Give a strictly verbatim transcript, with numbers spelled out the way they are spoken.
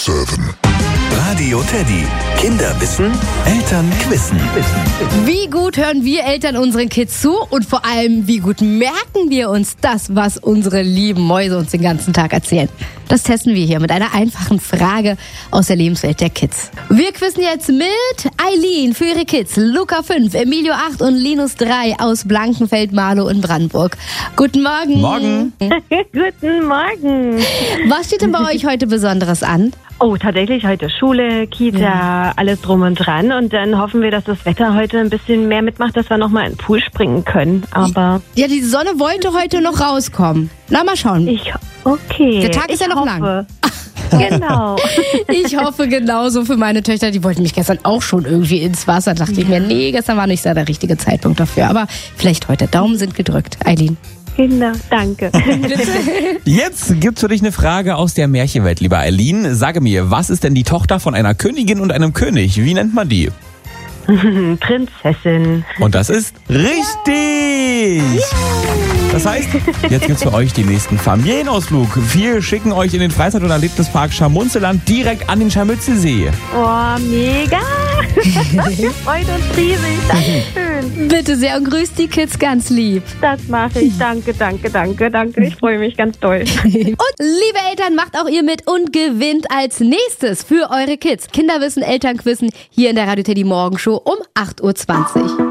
sieben. Radio Teddy. Kinder wissen, Eltern quissen. Wie gut hören wir Eltern unseren Kids zu und vor allem, wie gut merken wir uns das, was unsere lieben Mäuse uns den ganzen Tag erzählen? Das testen wir hier mit einer einfachen Frage aus der Lebenswelt der Kids. Wir quizzen jetzt mit Eileen für ihre Kids, Luca fünf, Emilio acht und Linus drei aus Blankenfeld, Marlow in Brandenburg. Guten Morgen. Morgen. Guten Morgen. Was steht denn bei euch heute Besonderes an? Oh, tatsächlich heute Schule, Kita, Ja. alles drum und dran. Und dann hoffen wir, dass das Wetter heute ein bisschen mehr mitmacht, dass wir nochmal in den Pool springen können. Aber Ja, die Sonne wollte heute noch rauskommen. Na, mal schauen. ich, okay. Der Tag ist ich ja noch hoffe. lang. Genau. Ich hoffe genauso für meine Töchter. Die wollten mich gestern auch schon irgendwie ins Wasser. Da dachte ich mir, nee, gestern war nicht so der richtige Zeitpunkt dafür. Aber vielleicht heute. Daumen sind gedrückt. Eileen. Genau, danke. Jetzt gibt's für dich eine Frage aus der Märchenwelt, lieber Eileen. Sage mir, was ist denn die Tochter von einer Königin und einem König? Wie nennt man die? Prinzessin. Und das ist richtig! Das heißt, jetzt gibt's für euch den nächsten Familienausflug. Wir schicken euch in den Freizeit- und Erlebnispark Scharmunzeland direkt an den Scharmützelsee. Oh, mega. Wir freuen uns riesig. Dankeschön. Bitte sehr und grüßt die Kids ganz lieb. Das mache ich. Danke, danke, danke, danke. Ich freue mich ganz doll. Und liebe Eltern, macht auch ihr mit und gewinnt als nächstes für eure Kids Kinderwissen, Elternquissen hier in der Radio Teddy Morgenshow um acht Uhr zwanzig.